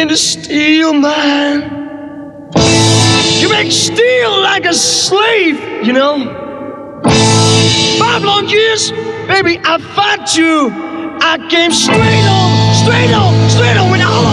came to steal mine. You make steel like a slave, you know. 5 long years, baby, I fought you. I came straight on with all